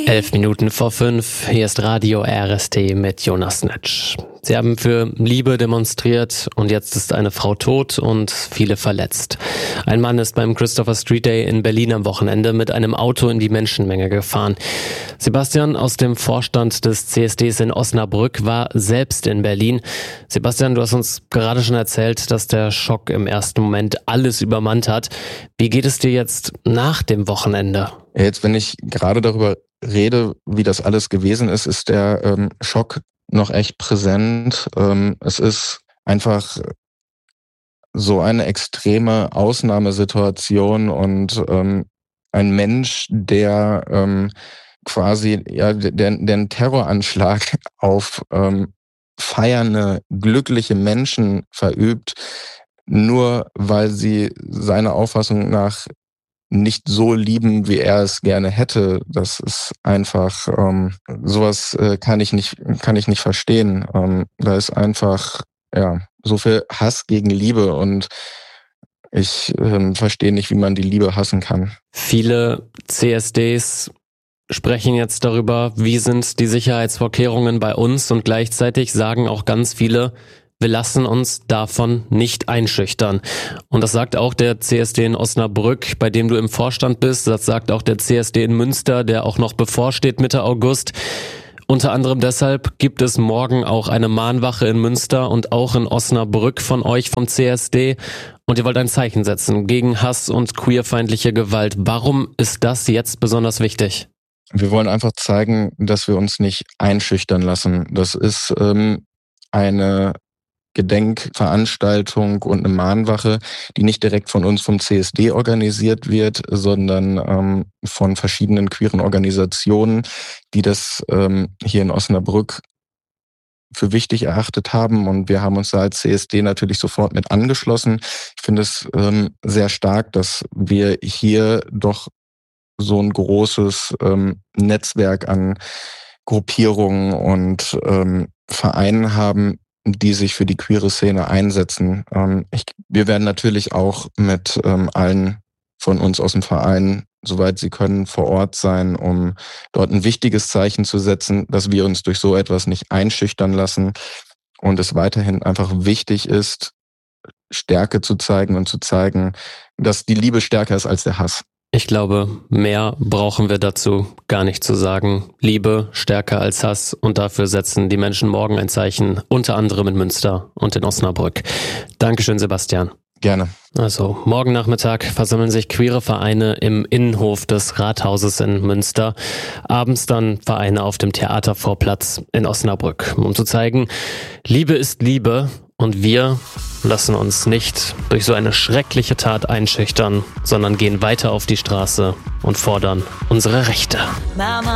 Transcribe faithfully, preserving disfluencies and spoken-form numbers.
Elf Minuten vor fünf, hier ist Radio R S T mit Jonas Netsch. Sie haben für Liebe demonstriert und jetzt ist eine Frau tot und viele verletzt. Ein Mann ist beim Christopher Street Day in Berlin am Wochenende mit einem Auto in die Menschenmenge gefahren. Sebastian aus dem Vorstand des C S Ds in Osnabrück war selbst in Berlin. Sebastian, du hast uns gerade schon erzählt, dass der Schock im ersten Moment alles übermannt hat. Wie geht es dir jetzt nach dem Wochenende? Jetzt, wenn ich gerade darüber rede, wie das alles gewesen ist, ist der ähm, Schock noch echt präsent. Ähm, es ist einfach so eine extreme Ausnahmesituation und ähm, ein Mensch, der ähm, quasi ja der, der einen Terroranschlag auf ähm, feiernde, glückliche Menschen verübt, nur weil sie seiner Auffassung nach nicht so lieben, wie er es gerne hätte. Das ist einfach, ähm, sowas äh, kann ich nicht, kann ich nicht verstehen. Ähm, da ist einfach, ja, so viel Hass gegen Liebe und ich ähm, verstehe nicht, wie man die Liebe hassen kann. Viele C S Ds sprechen jetzt darüber, wie sind die Sicherheitsvorkehrungen bei uns, und gleichzeitig sagen auch ganz viele, wir lassen uns davon nicht einschüchtern. Und das sagt auch der C S D in Osnabrück, bei dem du im Vorstand bist. Das sagt auch der C S D in Münster, der auch noch bevorsteht Mitte August. Unter anderem deshalb gibt es morgen auch eine Mahnwache in Münster und auch in Osnabrück von euch vom C S D. Und ihr wollt ein Zeichen setzen gegen Hass und queerfeindliche Gewalt. Warum ist das jetzt besonders wichtig? Wir wollen einfach zeigen, dass wir uns nicht einschüchtern lassen. Das ist ähm, eine Gedenkveranstaltung und eine Mahnwache, die nicht direkt von uns vom C S D organisiert wird, sondern ähm, von verschiedenen queeren Organisationen, die das ähm, hier in Osnabrück für wichtig erachtet haben. Und wir haben uns da als C S D natürlich sofort mit angeschlossen. Ich finde es ähm, sehr stark, dass wir hier doch so ein großes ähm, Netzwerk an Gruppierungen und ähm, Vereinen haben, die sich für die queere Szene einsetzen. Ähm, ich, wir werden natürlich auch mit ähm, allen von uns aus dem Verein, soweit sie können, vor Ort sein, um dort ein wichtiges Zeichen zu setzen, dass wir uns durch so etwas nicht einschüchtern lassen und es weiterhin einfach wichtig ist, Stärke zu zeigen und zu zeigen, dass die Liebe stärker ist als der Hass. Ich glaube, mehr brauchen wir dazu gar nicht zu sagen. Liebe stärker als Hass, und dafür setzen die Menschen morgen ein Zeichen, unter anderem in Münster und in Osnabrück. Dankeschön, Sebastian. Gerne. Also, morgen Nachmittag versammeln sich queere Vereine im Innenhof des Rathauses in Münster. Abends dann Vereine auf dem Theatervorplatz in Osnabrück, um zu zeigen, Liebe ist Liebe und wir lassen uns nicht durch so eine schreckliche Tat einschüchtern, sondern gehen weiter auf die Straße und fordern unsere Rechte. Mama.